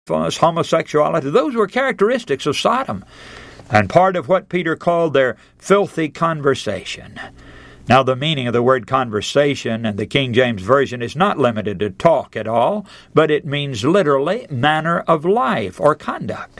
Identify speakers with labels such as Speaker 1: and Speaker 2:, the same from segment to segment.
Speaker 1: homosexuality. Those were characteristics of Sodom, and part of what Peter called their filthy conversation. Now, the meaning of the word conversation in the King James Version is not limited to talk at all, but it means literally manner of life or conduct.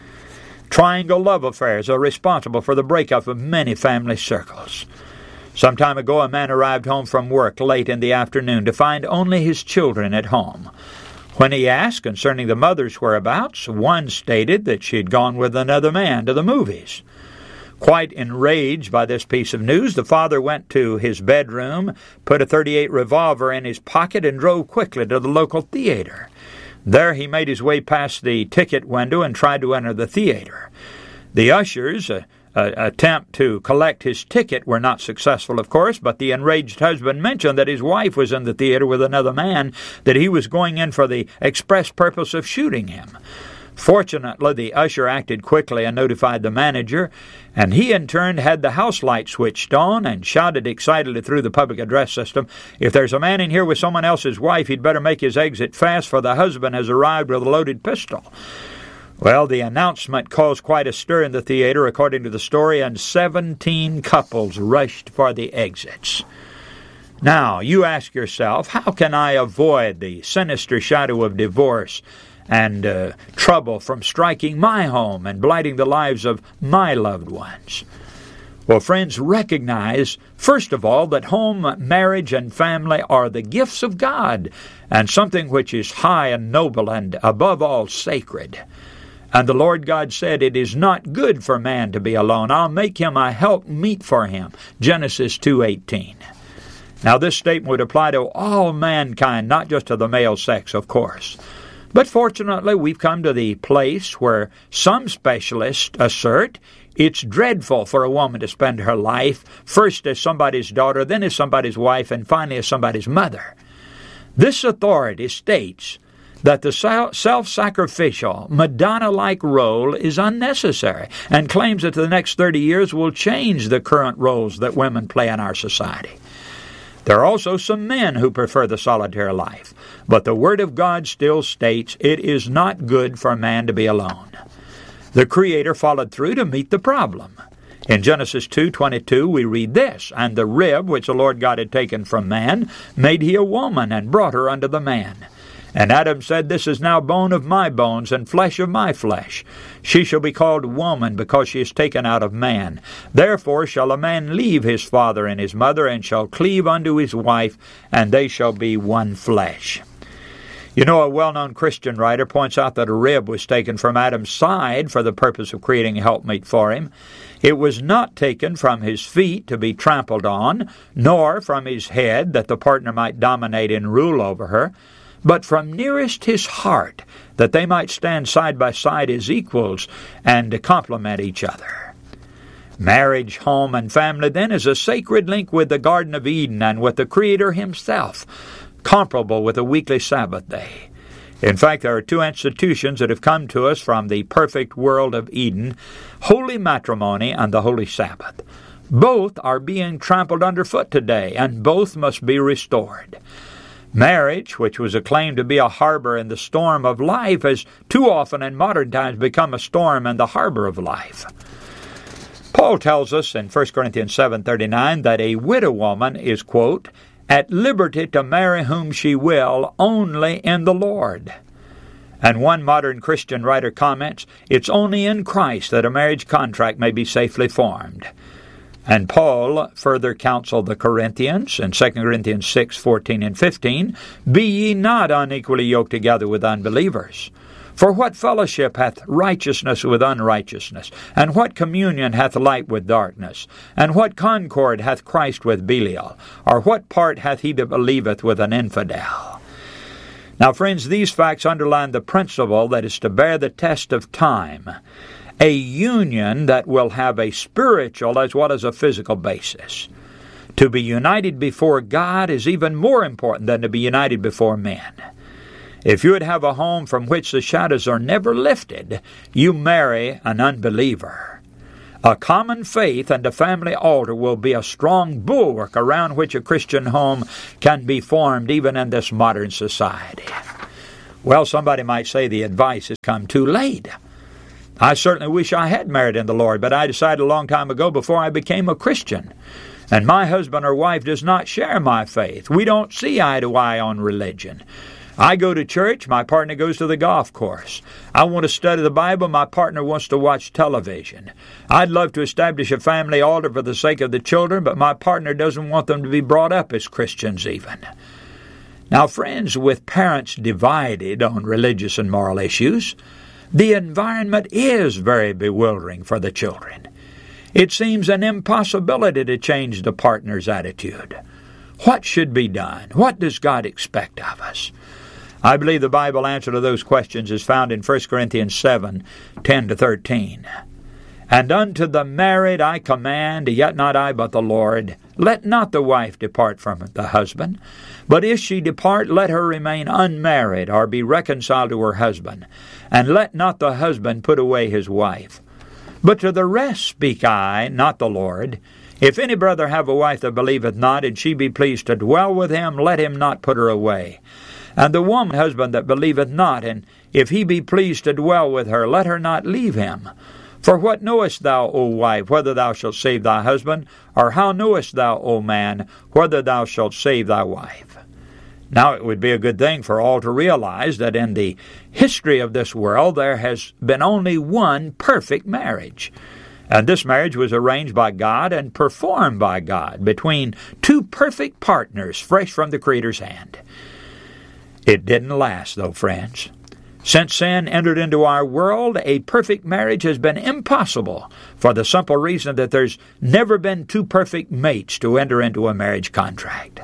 Speaker 1: Triangle love affairs are responsible for the breakup of many family circles. Some time ago, a man arrived home from work late in the afternoon to find only his children at home. When he asked concerning the mother's whereabouts, one stated that she had gone with another man to the movies. Quite enraged by this piece of news, the father went to his bedroom, put a .38 revolver in his pocket, and drove quickly to the local theater. There he made his way past the ticket window and tried to enter the theater. The ushers' attempt to collect his ticket were not successful, of course, but the enraged husband mentioned that his wife was in the theater with another man, that he was going in for the express purpose of shooting him. Fortunately, the usher acted quickly and notified the manager, and he in turn had the house light switched on and shouted excitedly through the public address system, "If there's a man in here with someone else's wife, he'd better make his exit fast, for the husband has arrived with a loaded pistol." Well, the announcement caused quite a stir in the theater, according to the story, and 17 couples rushed for the exits. Now, you ask yourself, how can I avoid the sinister shadow of divorce and trouble from striking my home and blighting the lives of my loved ones? Well, friends, recognize, first of all, that home, marriage, and family are the gifts of God, and something which is high and noble and, above all, sacred. And the Lord God said, "It is not good for man to be alone. I'll make him a help meet for him." Genesis 2:18. Now, this statement would apply to all mankind, not just to the male sex, of course. But fortunately, we've come to the place where some specialists assert it's dreadful for a woman to spend her life first as somebody's daughter, then as somebody's wife, and finally as somebody's mother. This authority states that the self-sacrificial, Madonna-like role is unnecessary, and claims that the next 30 years will change the current roles that women play in our society. There are also some men who prefer the solitary life, but the Word of God still states it is not good for man to be alone. The Creator followed through to meet the problem. In Genesis 2:22 we read this, "And the rib which the Lord God had taken from man made he a woman, and brought her unto the man. And Adam said, This is now bone of my bones, and flesh of my flesh. She shall be called woman, because she is taken out of man. Therefore shall a man leave his father and his mother, and shall cleave unto his wife, and they shall be one flesh." You know, a well-known Christian writer points out that a rib was taken from Adam's side for the purpose of creating a helpmeet for him. It was not taken from his feet to be trampled on, nor from his head that the partner might dominate and rule over her, but from nearest his heart, that they might stand side by side as equals and complement each other. Marriage, home, and family, then, is a sacred link with the Garden of Eden and with the Creator Himself, comparable with a weekly Sabbath day. In fact, there are two institutions that have come to us from the perfect world of Eden, holy matrimony and the holy Sabbath. Both are being trampled underfoot today, and both must be restored. Marriage, which was acclaimed to be a harbor in the storm of life, has too often in modern times become a storm in the harbor of life. Paul tells us in 1 Corinthians 7:39 that a widow woman is, quote, "at liberty to marry whom she will, only in the Lord." And one modern Christian writer comments, "It's only in Christ that a marriage contract may be safely formed." And Paul further counseled the Corinthians in 2 Corinthians 6:14 and 15, "Be ye not unequally yoked together with unbelievers. For what fellowship hath righteousness with unrighteousness? And what communion hath light with darkness? And what concord hath Christ with Belial? Or what part hath he that believeth with an infidel?" Now, friends, these facts underline the principle that is to bear the test of time, a union that will have a spiritual as well as a physical basis. To be united before God is even more important than to be united before men. If you would have a home from which the shadows are never lifted, you marry an unbeliever. A common faith and a family altar will be a strong bulwark around which a Christian home can be formed even in this modern society. Well, somebody might say the advice has come too late. I certainly wish I had married in the Lord, but I decided a long time ago before I became a Christian. And my husband or wife does not share my faith. We don't see eye to eye on religion. I go to church, my partner goes to the golf course. I want to study the Bible, my partner wants to watch television. I'd love to establish a family altar for the sake of the children, but my partner doesn't want them to be brought up as Christians even. Now, friends, with parents divided on religious and moral issues, the environment is very bewildering for the children. It seems an impossibility to change the partner's attitude. What should be done? What does God expect of us? I believe the Bible answer to those questions is found in 1 Corinthians 7:10-13. And unto the married I command, yet not I but the Lord, let not the wife depart from the husband, but if she depart, let her remain unmarried, or be reconciled to her husband, and let not the husband put away his wife. But to the rest speak I, not the Lord. If any brother have a wife that believeth not, and she be pleased to dwell with him, let him not put her away. And the woman husband that believeth not, and if he be pleased to dwell with her, let her not leave him. For what knowest thou, O wife, whether thou shalt save thy husband? Or how knowest thou, O man, whether thou shalt save thy wife? Now it would be a good thing for all to realize that in the history of this world there has been only one perfect marriage. And this marriage was arranged by God and performed by God between two perfect partners fresh from the Creator's hand. It didn't last, though, friends. Since sin entered into our world, a perfect marriage has been impossible for the simple reason that there's never been two perfect mates to enter into a marriage contract.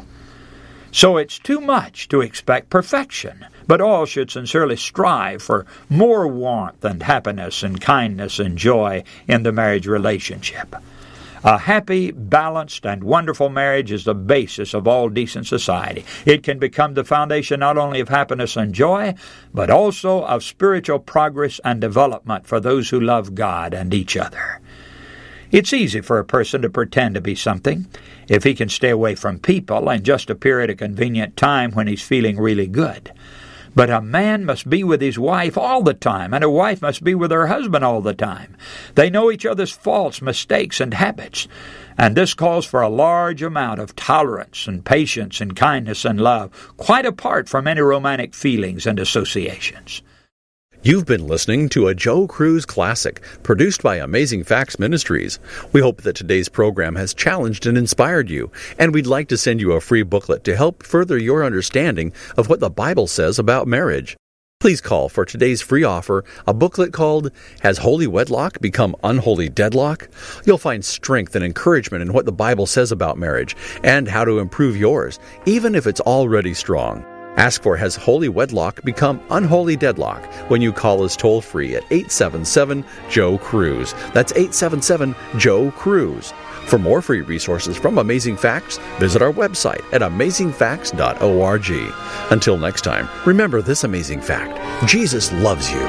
Speaker 1: So it's too much to expect perfection, but all should sincerely strive for more warmth and happiness and kindness and joy in the marriage relationship. A happy, balanced, and wonderful marriage is the basis of all decent society. It can become the foundation not only of happiness and joy, but also of spiritual progress and development for those who love God and each other. It's easy for a person to pretend to be something if he can stay away from people and just appear at a convenient time when he's feeling really good. But a man must be with his wife all the time, and a wife must be with her husband all the time. They know each other's faults, mistakes, and habits, and this calls for a large amount of tolerance and patience and kindness and love, quite apart from any romantic feelings and associations.
Speaker 2: You've been listening to a Joe Cruz Classic, produced by Amazing Facts Ministries. We hope that today's program has challenged and inspired you, and we'd like to send you a free booklet to help further your understanding of what the Bible says about marriage. Please call for today's free offer, a booklet called Has Holy Wedlock Become Unholy Deadlock? You'll find strength and encouragement in what the Bible says about marriage, and how to improve yours, even if it's already strong. Ask for Has Holy Wedlock Become Unholy Deadlock when you call us toll-free at 877-JOE-CRUISE. That's 877-JOE-CRUISE. For more free resources from Amazing Facts, visit our website at amazingfacts.org. Until next time, remember this amazing fact: Jesus loves you.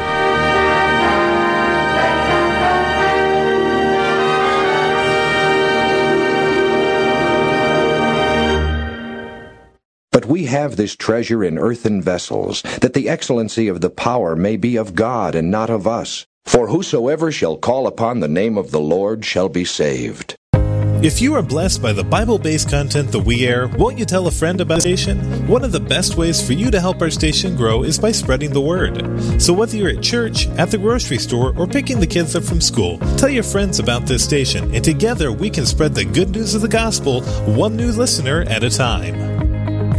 Speaker 3: But we have this treasure in earthen vessels, that the excellency of the power may be of God and not of us. For whosoever shall call upon the name of the Lord shall be saved.
Speaker 4: If you are blessed by the Bible-based content that we air, won't you tell a friend about the station? One of the best ways for you to help our station grow is by spreading the word. So whether you're at church, at the grocery store, or picking the kids up from school, tell your friends about this station, and together we can spread the good news of the gospel, one new listener at a time.